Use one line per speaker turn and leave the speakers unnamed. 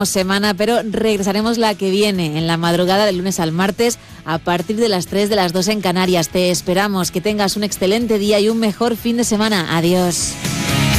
semana, pero regresaremos la que viene, en la madrugada del lunes al martes, a partir de las 3 de las 2 en Canarias. Te esperamos, que tengas un excelente día y un mejor fin de semana. Adiós.